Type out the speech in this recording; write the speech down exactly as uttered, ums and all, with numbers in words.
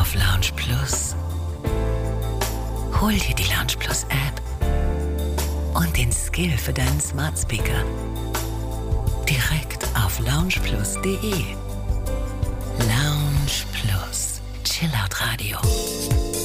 auf Lounge Plus. Hol dir die Lounge Plus App und den Skill für deinen Smart Speaker direkt auf lounge plus punkt de. Lounge Plus. Chillout Radio.